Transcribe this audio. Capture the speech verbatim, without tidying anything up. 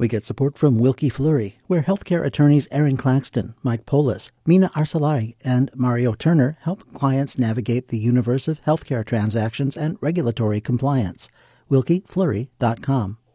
We get support from Wilkie Fleury, where healthcare attorneys Aaron Claxton, Mike Polis, Mina Arsalari, and Mario Turner help clients navigate the universe of healthcare transactions and regulatory compliance. wilkie fleury dot com.